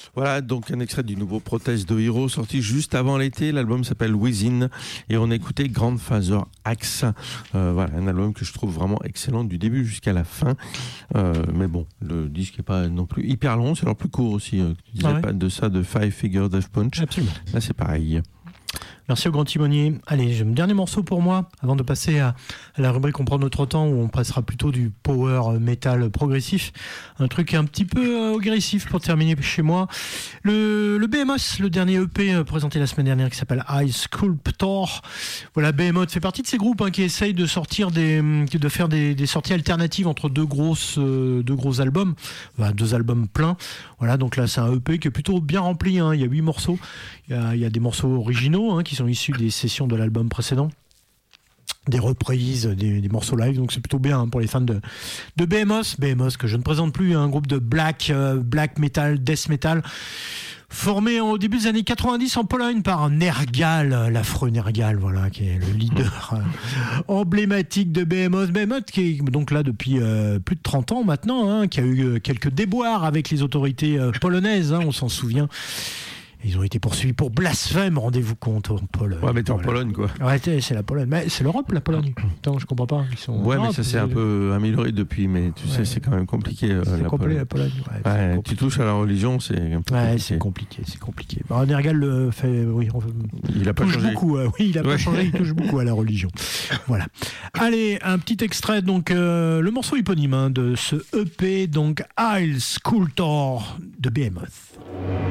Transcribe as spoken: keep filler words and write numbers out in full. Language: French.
Voilà, donc un extrait du nouveau Protest de Hero sorti juste avant l'été. L'album s'appelle Within et on a écouté Grandfather Axe. Euh, voilà, un album que je trouve vraiment excellent du début jusqu'à la fin. Euh, mais bon, le disque n'est pas non plus hyper long, c'est alors plus court aussi. Euh, tu disais ah ouais. pas de ça de Five Finger Death Punch. Absolument. Là, c'est pareil. Merci au grand timonier. Allez, j'ai un dernier morceau pour moi, avant de passer à, à la rubrique On prend notre temps, où on passera plutôt du power metal progressif. Un truc un petit peu agressif pour terminer chez moi. Le, le Behemoth, le dernier E P présenté la semaine dernière, qui s'appelle Ice Sculptor. Voilà, Behemoth fait partie de ces groupes hein, qui essayent de sortir des, de faire des, des sorties alternatives entre deux grosses, euh, deux gros albums, enfin, deux albums pleins. Voilà, donc là c'est un E P qui est plutôt bien rempli. Hein. Il y a huit morceaux. Il y a, il y a des morceaux originaux hein, qui sont issus des sessions de l'album précédent, des reprises, des, des morceaux live, donc c'est plutôt bien hein, pour les fans de, de Behemoth. Behemoth que je ne présente plus, un groupe de black, euh, black metal, death metal, formé au début des années quatre-vingt-dix en Pologne par Nergal, l'affreux Nergal, voilà, qui est le leader euh, emblématique de Behemoth. Behemoth qui est donc là depuis euh, plus de trente ans maintenant, hein, qui a eu euh, quelques déboires avec les autorités euh, polonaises, hein, on s'en souvient. Ils ont été poursuivis pour blasphème, rendez-vous compte, en Pologne. Ouais, mais t'es en voilà. Pologne, quoi. Ouais, c'est la Pologne. Mais c'est l'Europe, la Pologne. Attends, je comprends pas. Ils sont ouais, Europe, mais ça s'est un peu amélioré depuis, mais tu ouais. sais, c'est quand même compliqué. Euh, c'est la complet, Pologne. la Pologne. Ouais, ouais, compliqué. Tu touches à la religion, c'est un peu ouais, compliqué. c'est compliqué, c'est compliqué. Bah, Nergal le fait, oui, on, il a pas touche changé. beaucoup. Euh, oui, il a ouais. pas changé, il touche beaucoup à la religion. Voilà. Allez, un petit extrait, donc, euh, le morceau éponyme hein, de ce E P, donc, Ice Sculptor de Behemoth.